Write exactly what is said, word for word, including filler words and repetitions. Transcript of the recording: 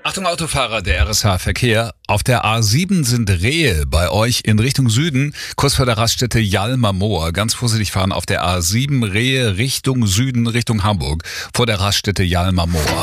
Achtung Autofahrer, der R S H-Verkehr. Auf der A sieben sind Rehe bei euch in Richtung Süden, kurz vor der Raststätte Jalmermoor. Ganz vorsichtig fahren auf der A sieben, Rehe Richtung Süden, Richtung Hamburg, vor der Raststätte Jalmermoor.